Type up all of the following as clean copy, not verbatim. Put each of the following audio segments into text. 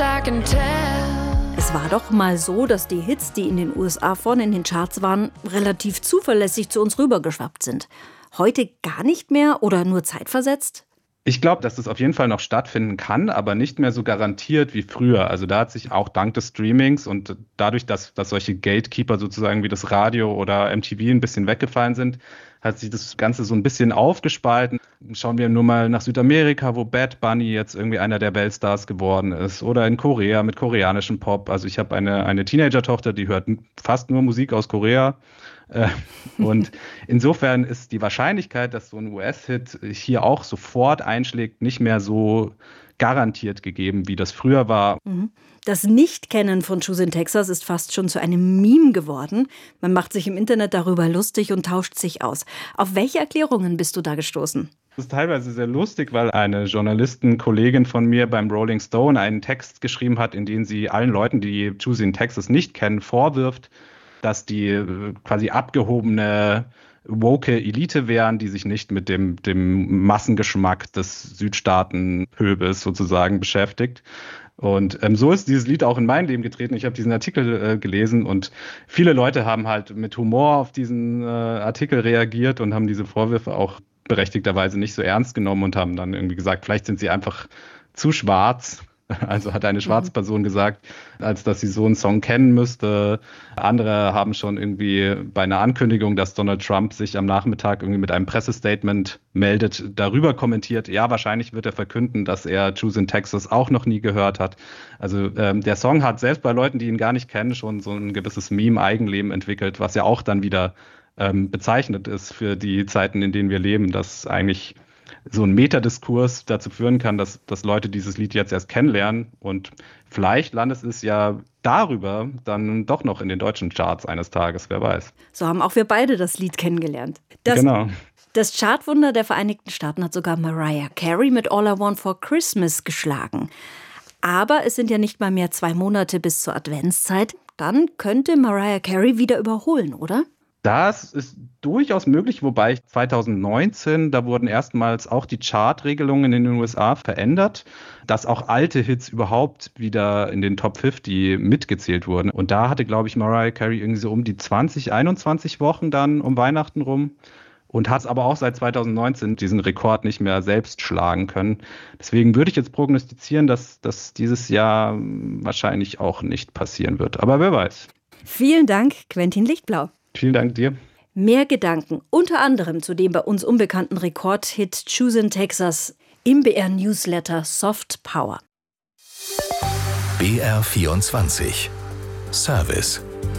I can tell. Es war doch mal so, dass die Hits, die in den USA vorne in den Charts waren, relativ zuverlässig zu uns rübergeschwappt sind. Heute gar nicht mehr oder nur zeitversetzt? Ich glaube, dass das auf jeden Fall noch stattfinden kann, aber nicht mehr so garantiert wie früher. Also da hat sich auch dank des Streamings und dadurch, dass solche Gatekeeper sozusagen wie das Radio oder MTV ein bisschen weggefallen sind, hat sich das Ganze so ein bisschen aufgespalten. Schauen wir nur mal nach Südamerika, wo Bad Bunny jetzt irgendwie einer der Weltstars geworden ist. Oder in Korea mit koreanischem Pop. Also ich habe eine Teenager-Tochter, die hört fast nur Musik aus Korea. Und insofern ist die Wahrscheinlichkeit, dass so ein US-Hit hier auch sofort einschlägt, nicht mehr so garantiert gegeben, wie das früher war. Das Nicht-Kennen von Shoes in Texas ist fast schon zu einem Meme geworden. Man macht sich im Internet darüber lustig und tauscht sich aus. Auf welche Erklärungen bist du da gestoßen? Das ist teilweise sehr lustig, weil eine Journalistenkollegin von mir beim Rolling Stone einen Text geschrieben hat, in dem sie allen Leuten, die Shoes in Texas nicht kennen, vorwirft, dass die quasi abgehobene woke Elite wären, die sich nicht mit dem Massengeschmack des Südstaatenpöbels sozusagen beschäftigt. Und so ist dieses Lied auch in mein Leben getreten. Ich habe diesen Artikel gelesen und viele Leute haben halt mit Humor auf diesen Artikel reagiert und haben diese Vorwürfe auch berechtigterweise nicht so ernst genommen und haben dann irgendwie gesagt, vielleicht sind sie einfach zu schwarz. Also hat eine schwarze Person gesagt, als dass sie so einen Song kennen müsste. Andere haben schon irgendwie bei einer Ankündigung, dass Donald Trump sich am Nachmittag irgendwie mit einem Pressestatement meldet, darüber kommentiert, ja, wahrscheinlich wird er verkünden, dass er Shoes in Texas auch noch nie gehört hat. Also der Song hat selbst bei Leuten, die ihn gar nicht kennen, schon so ein gewisses Meme-Eigenleben entwickelt, was ja auch dann wieder bezeichnet ist für die Zeiten, in denen wir leben, dass eigentlich so ein Metadiskurs dazu führen kann, dass Leute dieses Lied jetzt erst kennenlernen und vielleicht landet es ja darüber dann doch noch in den deutschen Charts eines Tages, wer weiß. So haben auch wir beide das Lied kennengelernt. Genau. Das Chartwunder der Vereinigten Staaten hat sogar Mariah Carey mit All I Want for Christmas geschlagen. Aber es sind ja nicht mal mehr 2 Monate bis zur Adventszeit. Dann könnte Mariah Carey wieder überholen, oder? Das ist durchaus möglich, wobei 2019, da wurden erstmals auch die Chartregelungen in den USA verändert, dass auch alte Hits überhaupt wieder in den Top 50 mitgezählt wurden. Und da hatte, glaube ich, Mariah Carey irgendwie so um die 21 Wochen dann um Weihnachten rum und hat es aber auch seit 2019 diesen Rekord nicht mehr selbst schlagen können. Deswegen würde ich jetzt prognostizieren, dass das dieses Jahr wahrscheinlich auch nicht passieren wird. Aber wer weiß. Vielen Dank, Quentin Lichtblau. Vielen Dank dir. Mehr Gedanken, unter anderem zu dem bei uns unbekannten Rekordhit Shoes in Texas im BR-Newsletter Soft Power. BR24 Service.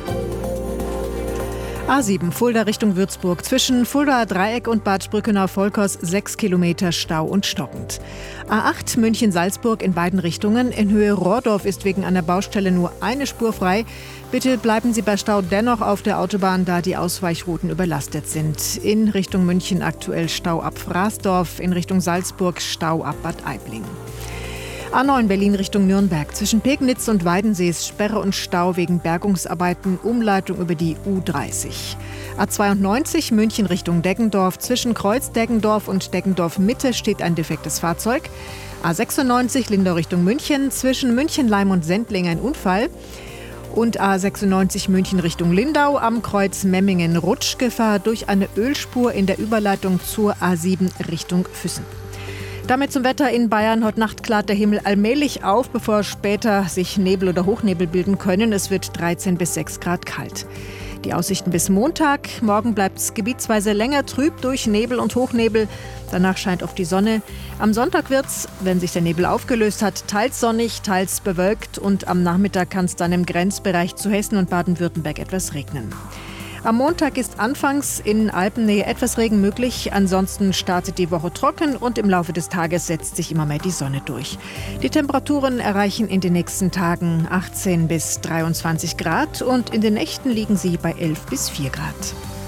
A7 Fulda Richtung Würzburg. Zwischen Fuldaer Dreieck und Bad Sprückenau-Volkers 6 Kilometer Stau und stockend. A8 München-Salzburg in beiden Richtungen. In Höhe Rohrdorf ist wegen einer Baustelle nur eine Spur frei. Bitte bleiben Sie bei Stau dennoch auf der Autobahn, da die Ausweichrouten überlastet sind. In Richtung München aktuell Stau ab Fraßdorf, in Richtung Salzburg Stau ab Bad Aibling. A9 Berlin Richtung Nürnberg. Zwischen Pegnitz und Weidensee ist Sperre und Stau wegen Bergungsarbeiten, Umleitung über die U30. A92 München Richtung Deggendorf. Zwischen Kreuz Deggendorf und Deggendorf Mitte steht ein defektes Fahrzeug. A96 Lindau Richtung München. Zwischen München-Leim und Sendling ein Unfall. Und A96 München Richtung Lindau am Kreuz Memmingen Rutschgefahr durch eine Ölspur in der Überleitung zur A7 Richtung Füssen. Damit zum Wetter in Bayern. Heute Nacht klart der Himmel allmählich auf, bevor später sich Nebel oder Hochnebel bilden können. Es wird 13 bis 6 Grad kalt. Die Aussichten bis Montag. Morgen bleibt es gebietsweise länger trüb durch Nebel und Hochnebel. Danach scheint oft die Sonne. Am Sonntag wird es, wenn sich der Nebel aufgelöst hat, teils sonnig, teils bewölkt. Und am Nachmittag kann es dann im Grenzbereich zu Hessen und Baden-Württemberg etwas regnen. Am Montag ist anfangs in Alpennähe etwas Regen möglich. Ansonsten startet die Woche trocken und im Laufe des Tages setzt sich immer mehr die Sonne durch. Die Temperaturen erreichen in den nächsten Tagen 18 bis 23 Grad und in den Nächten liegen sie bei 11 bis 4 Grad.